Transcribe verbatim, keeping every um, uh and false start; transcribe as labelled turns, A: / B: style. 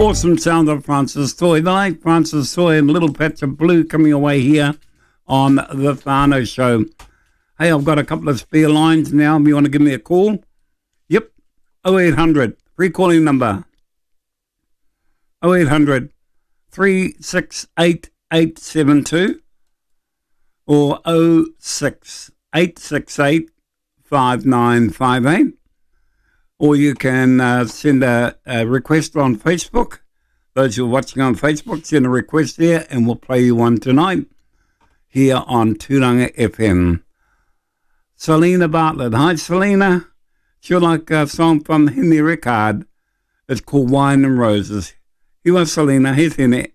A: Awesome sound of Francis Toy. The late Francis Toy and Little Patch of Blue coming away here on the Whānau Show. Hey, I've got a couple of spare lines now. If you want to give me a call, yep, oh eight hundred, free calling number, oh eight hundred, three six eight, eight seven two or oh six eight six eight, five nine five eight. Or you can uh, send a, a request on Facebook. Those who are watching on Facebook, send a request there and we'll play you one tonight here on Tūranga F M. Selena Bartlett. Hi, Selena. She'll like a song from Henry Rickard. It's called Wine and Roses. You are Selena. Here's Henry.